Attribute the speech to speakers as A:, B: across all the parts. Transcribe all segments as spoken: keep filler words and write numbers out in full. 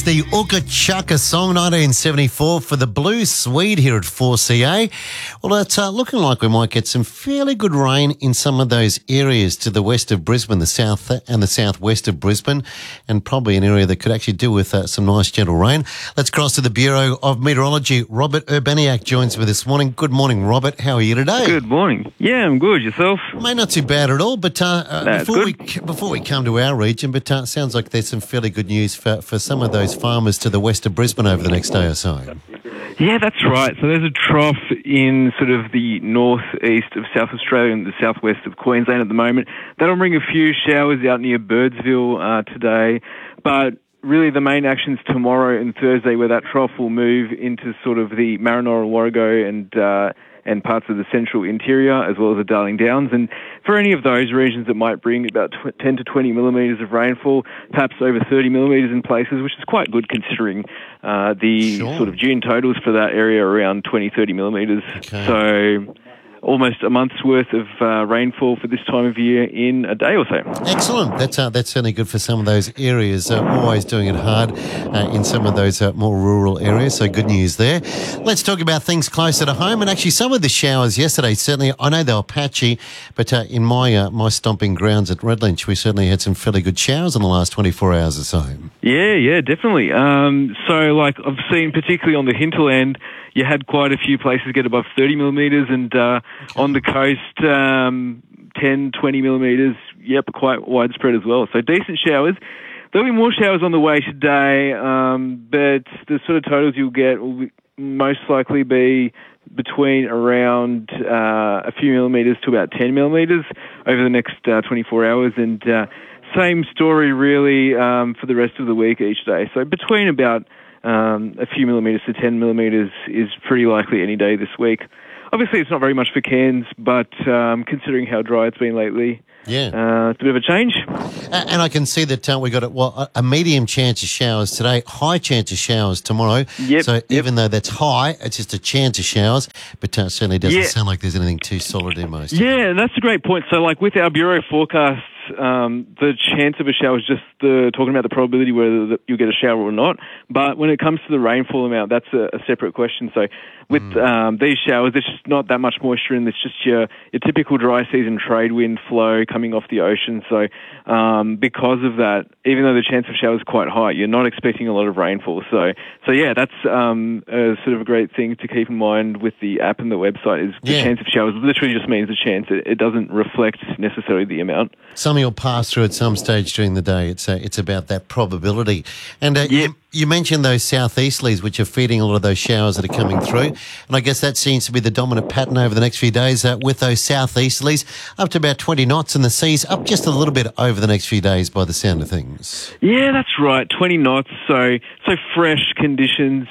A: The Uka Chaka song, nineteen seventy-four, for the Blue Swede here at four C A. Well, it's uh, looking like we might get some fairly good rain in some of those areas to the west of Brisbane, the south and the southwest of Brisbane, and probably an area that could actually do with uh, some nice gentle rain. Let's cross to the Bureau of Meteorology. Robert Urbaniak joins me this morning. Good morning, Robert. How are you today?
B: Good morning. Yeah, I'm good. Yourself?
A: Mate, not too bad at all. But uh, uh,
B: That's
A: before
B: good.
A: we before we come to our region, but uh, sounds like there's some fairly good news for, for some of those farmers to the west of Brisbane over the next day or so.
B: Yeah, that's right. So there's a trough in sort of the northeast of South Australia and the southwest of Queensland at the moment. That'll bring a few showers out near Birdsville uh, today, but really the main action's tomorrow and Thursday, where that trough will move into sort of the Marinara, Warrego and uh, and parts of the central interior, as well as the Darling Downs. And for any of those regions, it might bring about ten to twenty millimetres of rainfall, perhaps over thirty millimetres in places, which is quite good considering uh, the
A: Sure.
B: sort of June totals for that area are around twenty, thirty millimetres.
A: Okay.
B: So almost a month's worth of uh, rainfall for this time of year in a day or so.
A: Excellent. That's uh, that's certainly good for some of those areas. Uh, always doing it hard uh, in some of those uh, more rural areas. So good news there. Let's talk about things closer to home. And actually, some of the showers yesterday, certainly, I know they were patchy, but uh, in my uh, my stomping grounds at Redlynch, we certainly had some fairly good showers in the last twenty-four hours or so.
B: Yeah, yeah, definitely. Um, so, like, I've seen particularly on the hinterland, you had quite a few places get above thirty millimetres, and uh,
A: Okay.
B: on the coast, um, ten, twenty millimetres, yep, quite widespread as well. So decent showers. There'll be more showers on the way today, um, but the sort of totals you'll get will be, most likely be between around uh, a few millimetres to about ten millimetres over the next uh, twenty-four hours, and uh, same story really um, for the rest of the week each day. So between about um, a few millimetres to ten millimetres is pretty likely any day this week. Obviously, it's not very much for Cairns, but um, considering how dry it's been lately,
A: Yeah.
B: uh, it's a bit of a change.
A: A- And I can see that uh, we got a, well, a a medium chance of showers today, high chance of showers tomorrow.
B: Yep,
A: So
B: yep.
A: even though that's high, it's just a chance of showers, but uh, certainly doesn't
B: Yeah.
A: sound like there's anything too solid in most.
B: Yeah, that's a great point. So, like with our bureau forecasts, um, the chance of a shower is just the, talking about the probability whether the, you'll get a shower or not. But when it comes to the rainfall amount, that's a, a separate question. So, with
A: Mm.
B: um, these showers, there's just not that much moisture in. It's just your your typical dry season trade wind flow coming off the ocean. So, um, because of that, even though the chance of showers is quite high, you're not expecting a lot of rainfall. So, so yeah, that's um, a sort of a great thing to keep in mind with the app and the website. Is the
A: Yeah.
B: chance of showers literally just means the chance. It, it doesn't reflect necessarily the amount.
A: Something will pass through at some stage during the day. It's uh, it's about that probability. And uh,
B: Yep.
A: you, you mentioned those southeasterlies, which are feeding a lot of those showers that are coming through. And I guess that seems to be the dominant pattern over the next few days uh, with those southeasterlies up to about twenty knots, and the seas up just a little bit over the next few days by the sound of things.
B: Yeah, that's right. twenty knots, so so fresh conditions.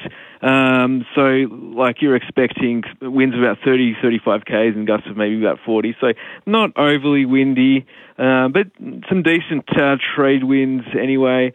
B: Um, so, like, you're expecting winds of about thirty, thirty-five k's and gusts of maybe about forty. So, not overly windy, uh, but some decent uh, trade winds anyway.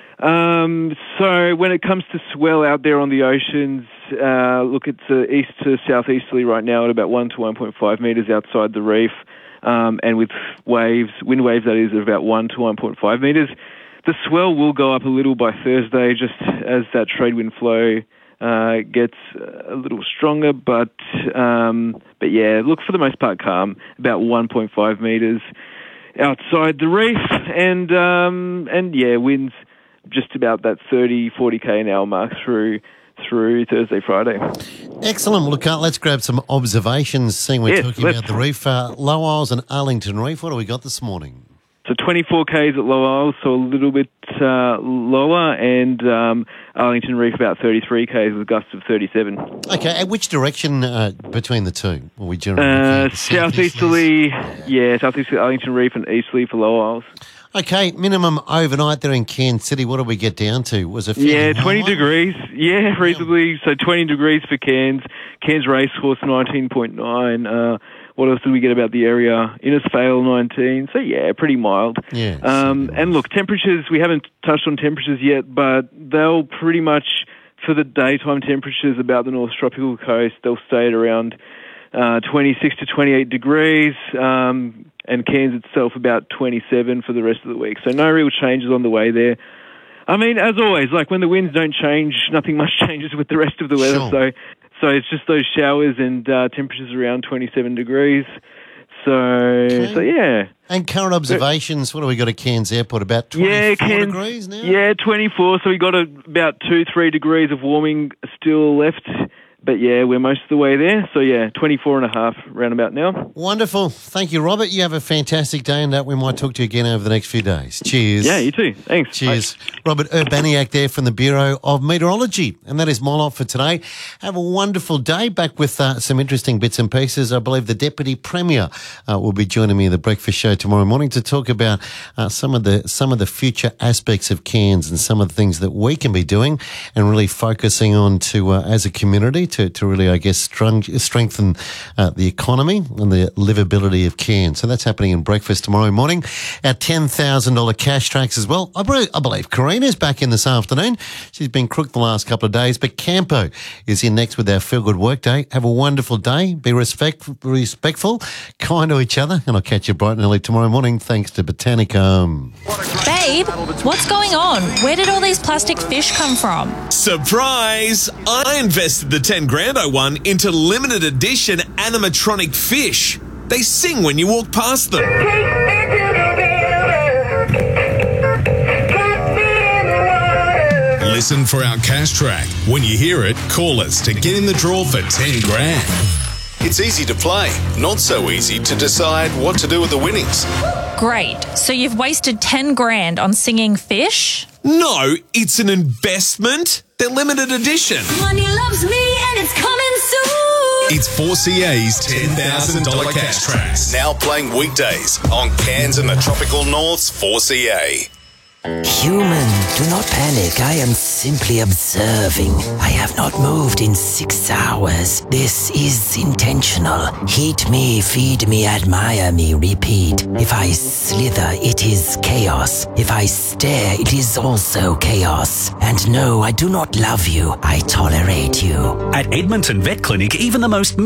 B: Um, so, when it comes to swell out there on the oceans, uh, look, it's uh, east to southeasterly right now at about one to one point five metres outside the reef, um, and with waves, wind waves that is, of about one to one point five metres. The swell will go up a little by Thursday, just as that trade wind flow uh, gets a little stronger. But um, but yeah, look, for the most part calm, about one point five metres outside the reef, and um, and yeah, winds just about that thirty, forty k an hour mark through through Thursday, Friday.
A: Excellent. Look, uh, let's grab some observations, seeing we're
B: Yes,
A: talking
B: let's.
A: about the reef. Uh, Low Isles and Arlington Reef, what do we got this morning?
B: So twenty-four k's at Low Isles, so a little bit uh, lower, and um, Arlington Reef about thirty-three k's with gusts of thirty-seven.
A: Okay, and which direction uh, between the two? Are we generally
B: Uh,
A: looking at the
B: southeasterly, yeah, southeasterly Arlington Reef and easterly for Low Isles.
A: Okay, minimum overnight there in Cairns City. What did we get down to? Was it fairly
B: Yeah,
A: warm
B: twenty
A: one?
B: degrees. Yeah, reasonably. So twenty degrees for Cairns. Cairns Racehorse nineteen point nine. Uh, what else did we get about the area? Innisfail nineteen. So yeah, pretty mild.
A: Yeah.
B: Um, and look, temperatures, we haven't touched on temperatures yet, but they'll pretty much, for the daytime temperatures about the North Tropical Coast, they'll stay at around uh, twenty-six to twenty-eight degrees. Um, and Cairns itself about twenty-seven for the rest of the week. So no real changes on the way there. I mean, as always, like when the winds don't change, nothing much changes with the rest of the weather.
A: Sure.
B: So, so it's just those showers and uh, temperatures around twenty-seven degrees. So,
A: Okay.
B: so yeah.
A: And current observations, what do we got at Cairns Airport? About twenty-four
B: Yeah, Cairns,
A: degrees now?
B: Yeah, twenty-four. So we got a, about two, three degrees of warming still left. But yeah, we're most of the way there. So yeah, twenty-four and a half round about now.
A: Wonderful. Thank you, Robert. You have a fantastic day, and uh, we might talk to you again over the next few days. Cheers.
B: Yeah, you too. Thanks.
A: Cheers.
B: Bye.
A: Robert Urbaniak there from the Bureau of Meteorology. And that is my lot for today. Have a wonderful day. Back with uh, some interesting bits and pieces. I believe the Deputy Premier uh, will be joining me in the breakfast show tomorrow morning to talk about uh, some of the some of the future aspects of Cairns and some of the things that we can be doing and really focusing on to uh, as a community to, to really, I guess, strong, strengthen uh, the economy and the livability of Cairns. So that's happening in breakfast tomorrow morning. Our ten thousand dollars cash tracks as well. I believe, I believe Karina's back in this afternoon. She's been crooked the last couple of days, but Campo is in next with our Feel Good Workday. Have a wonderful day. Be respect, respectful, kind to each other, and I'll catch you bright and early tomorrow morning thanks to Botanicum.
C: Babe, what's going on? Where did all these plastic fish come from?
D: Surprise! I invested the ten grand I won into limited edition animatronic fish. They sing when you walk past them. Listen for our cash track. When you hear it, call us to get in the draw for ten grand.
E: It's easy to play, not so easy to decide what to do with the winnings.
C: Great. So you've wasted ten grand on singing fish?
D: No, it's an investment. They're limited edition.
F: Money loves me and it's coming soon.
D: It's four C A's ten thousand dollars cash tracks.
E: Now playing weekdays on Cairns and the Tropical North's four C A.
G: Human, do not panic. I am simply observing. I have not moved in six hours. This is intentional. Heat me, feed me, admire me, repeat. If I slither, it is chaos. If I stare, it is also chaos. And no, I do not love you. I tolerate you.
H: At Edmonton Vet Clinic, even the most